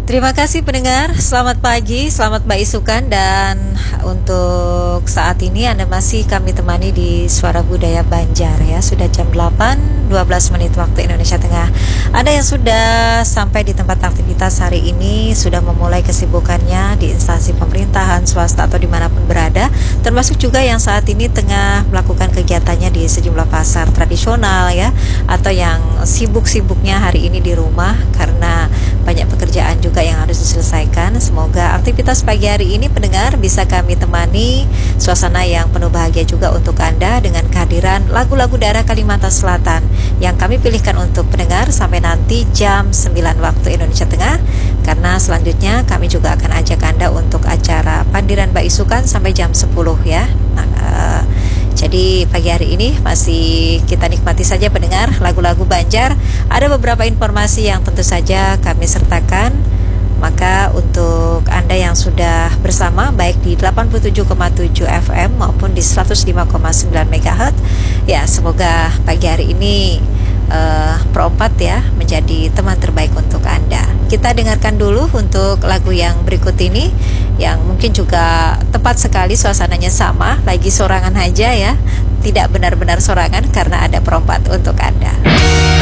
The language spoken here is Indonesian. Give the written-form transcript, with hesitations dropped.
Terima kasih pendengar, selamat pagi, selamat Isukan dan untuk saat ini Anda masih kami temani di Suara Budaya Banjar ya. Sudah jam 8.12 menit waktu Indonesia Tengah. Ada yang sudah sampai di tempat aktivitas hari ini, sudah memulai kesibukannya di instansi pemerintahan, swasta atau dimanapun berada, termasuk juga yang saat ini tengah melakukan kegiatannya di sejumlah pasar tradisional ya, atau yang sibuk-sibuknya hari ini di rumah karena banyak pekerjaan juga yang harus diselesaikan. Semoga aktivitas pagi hari ini pendengar bisa kami temani suasana yang penuh bahagia juga untuk Anda dengan kehadiran lagu-lagu daerah Kalimantan Selatan yang kami pilihkan untuk pendengar sampai nanti jam 9 waktu Indonesia Tengah, karena selanjutnya kami juga akan ajak Anda untuk acara Pandiran Isukan sampai jam 10 ya. Jadi pagi hari ini masih kita nikmati saja pendengar lagu-lagu Banjar. Ada beberapa informasi yang tentu saja kami sertakan. Maka untuk Anda yang sudah bersama baik di 87,7 FM maupun di 105,9 MHz, ya semoga pagi hari ini Pro 4 ya menjadi teman terbaik untuk Anda. Kita dengarkan dulu untuk lagu yang berikut ini yang mungkin juga tepat sekali, suasananya sama, lagi sorangan aja ya. Tidak benar-benar sorangan karena ada Pro 4 untuk Anda.